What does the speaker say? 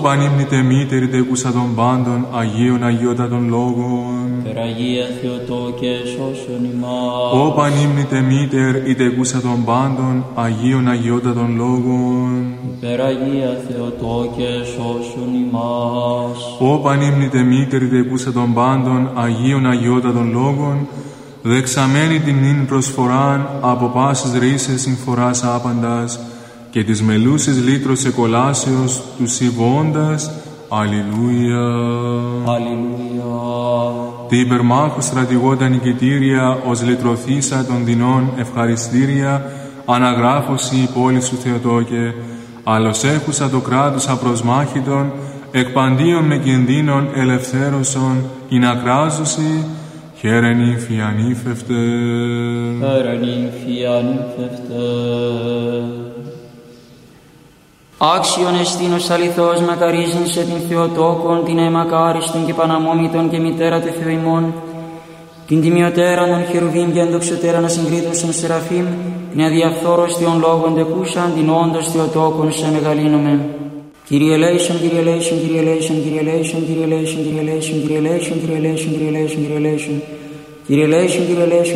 Πανύμνητε μήτερη τεκούσα των πάντων, Αγίων Αγιότατων Λόγων. Περαγία Θεοτόκε, σώσον ημάς. Ω Πανύμνητε μήτερ η τεκούσα των πάντων, Αγίων Αγιότατων Λόγων. Περαγία Θεοτόκε, σώσον ημάς. Ω Πανύμνητε μήτερη τεκούσα των πάντων, Αγίων Αγιότατων Λόγων, δεξαμένη την νυν προσφοράν από πάσης ρίσες συμφοράς άπαντας, και της μελούσης λύτρος εκολάσεως του συμβώντας. Αλληλούια. Αλληλούια. Τη υπερμάχου στρατηγόντα νικητήρια, ως λυτρωθήσα των δεινών ευχαριστήρια, αναγράφωση η πόλη σου Θεοτόκε, άλλος έχουσα το κράτος απροσμάχητον, εκπαντίον με κινδύνων ελευθέρωσον, ειν ακράζωση, χαίρεν ύφη ανήφευτε. Χαίρεν ύφη ανήφευτε. Άξιον εστίνος αληθώς μακαρίζειν σε την Θεοτόκον, την αιμακάριστον και παναμόμητον και μητέρα του Θεού ημών, την τιμιωτέραν των χερουβίμ και ενδοξωτέραν ασυγκρίτωσον σεραφείμ, την αδιαφθόρωστιον λόγων τεκούσαν, την όντως Θεοτόκον σε μεγαλύνομαι. Kyrie eleison, Kyrie eleison, Kyrie eleison, Kyrie eleison, Kyrie eleison, Kyrie eleison, Kyrie eleison, Kyrie eleison, Kyrie eleison, Kyrie eleison, Kyrie eleison, Kyrie eleison.